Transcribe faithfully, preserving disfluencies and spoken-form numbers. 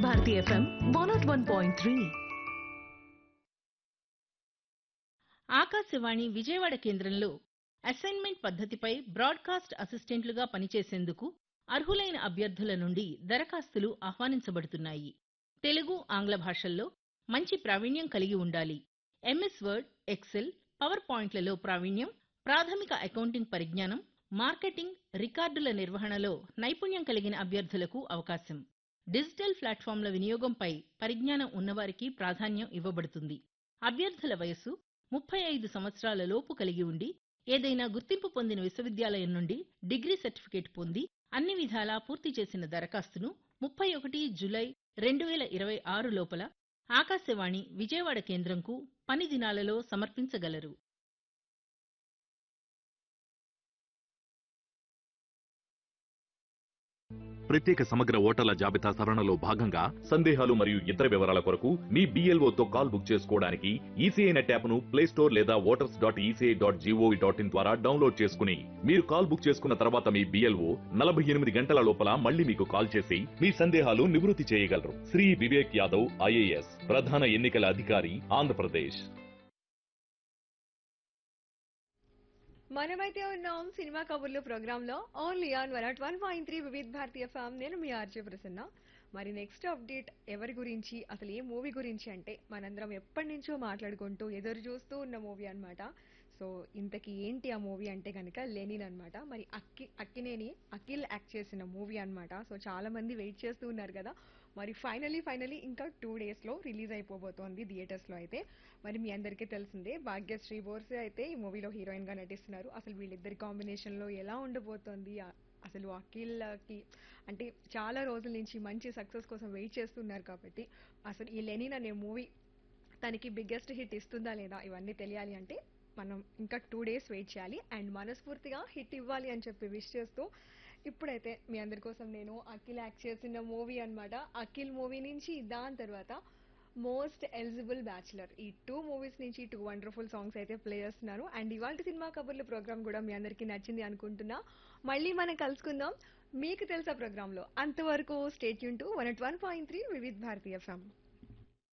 Bharati FM one not one point three. Akashvani Vijayawada కేంద్రంలో assignment పద్ధతిపై broadcast అసిస్టెంట్లుగా పనిచేసేందుకు అర్హులైన అభ్యర్థుల నుండి దరఖాస్తులు ఆహ్వానించబడుతున్నాయి. తెలుగు, ఆంగ్ల భాషల్లో మంచి ప్రావీణ్యం కలిగి ఉండాలి. ఎంఎస్ వర్డ్, ఎక్సెల్, పవర్ పాయింట్లలో ప్రావీణ్యం, ప్రాథమిక అకౌంటింగ్ పరిజ్ఞానం, మార్కెటింగ్, రికార్డుల నిర్వహణలో నైపుణ్యం కలిగిన అభ్యర్థులకు అవకాశం. డిజిటల్ ప్లాట్ఫామ్ల వినియోగంపై పరిజ్ఞానం ఉన్నవారికి ప్రాధాన్యం ఇవ్వబడుతుంది. అభ్యర్థుల వయస్సు ముప్పై ఐదు సంవత్సరాల లోపు కలిగి ఉండి ఏదైనా గుర్తింపు పొందిన విశ్వవిద్యాలయం నుండి డిగ్రీ సర్టిఫికేట్ పొంది అన్ని విధాలా పూర్తి చేసిన దరఖాస్తును ముప్పై ఒకటి జులై రెండు వేల ఇరవై ఆరు లోపల ఆకాశవాణి విజయవాడ కేంద్రంకు పని దినాలలో సమర్పించగలరు. ప్రత్యేక సమగ్ర ఓటర్ల జాబితా సవరణలో భాగంగా సందేహాలు మరియు ఇతర వివరాల కొరకు మీ బిఎల్ఓతో కాల్ బుక్ చేసుకోవడానికి ఈసీఐ నెట్ యాప్ను ప్లే స్టోర్ లేదా voters dot ECI dot GOV dot in ద్వారా డౌన్లోడ్ చేసుకుని మీరు కాల్ బుక్ చేసుకున్న తర్వాత మీ బిఎల్ఓ నలభై ఎనిమిది గంటల లోపల మళ్ళీ మీకు కాల్ చేసి మీ సందేహాలు నివృత్తి చేయగలరు. శ్రీ వివేక్ యాదవ్, ఐఏఎస్, ప్రధాన ఎన్నికల అధికారి, ఆంధ్రప్రదేశ్. మనమైతే ఉన్నాం సినిమా కబుర్లు ప్రోగ్రామ్ లో only on one not one point three వివిధ భారతీయ ఫామ్. నేను మీ ఆర్జే ప్రసన్న. మరి నెక్స్ట్ అప్డేట్ ఎవరి గురించి, అసలు ఏ మూవీ గురించి అంటే మనందరం ఎప్పటి నుంచో మాట్లాడుకుంటూ ఎదురు చూస్తూ ఉన్న మూవీ అన్నమాట. సో ఇంతకీ ఏంటి ఆ మూవీ అంటే కనుక లెనిన్ అన్నమాట. మరి అక్కి అక్కినేని అఖిల్ యాక్ట్ చేసిన మూవీ అన్నమాట. సో చాలా మంది వెయిట్ చేస్తూ ఉన్నారు కదా. మరి ఫైనలీ ఫైనలీ ఇంకా టూ డేస్ లో రిలీజ్ అయిపోబోతోంది థియేటర్స్ లో అయితే. మరి మీ అందరికీ తెలిసిందే భాగ్యశ్రీ బోర్సే అయితే ఈ మూవీలో హీరోయిన్ గా నటిస్తున్నారు. అసలు వీళ్ళిద్దరి కాంబినేషన్ లో ఎలా ఉండబోతోంది, ఆ- అసలు అఖిల్కి అంటే చాలా రోజుల నుంచి మంచి సక్సెస్ కోసం వెయిట్ చేస్తున్నారు కాబట్టి అసలు ఈ లెనిన్ అనే మూవీ తనకి బిగ్గెస్ట్ హిట్ ఇస్తుందా లేదా ఇవన్నీ తెలియాలి అంటే మనం ఇంకా టూ డేస్ వెయిట్ చేయాలి. అండ్ మనస్ఫూర్తిగా హిట్ ఇవ్వాలి అని చెప్పి విష్ చేస్తూ ఇప్పుడైతే మీ అందరి కోసం నేను అఖిల్ యాక్ట్ చేసిన మూవీ అన్నమాట. అఖిల్ మూవీ నుంచి, దాని తర్వాత మోస్ట్ ఎలిజిబుల్ బ్యాచులర్, ఈ టూ మూవీస్ నుంచి టూ వండర్ఫుల్ సాంగ్స్ అయితే ప్లే చేస్తున్నాను. అండ్ ఇవాళ సినిమా కబుర్ల ప్రోగ్రామ్ కూడా మీ అందరికీ నచ్చింది అనుకుంటున్నా. మళ్ళీ మనం కలుసుకుందాం మీకు తెలుసా ప్రోగ్రామ్ లో. అంతవరకు state Yoon to one at one point three వివిధ భారతీయ ఎఫ్ఎం.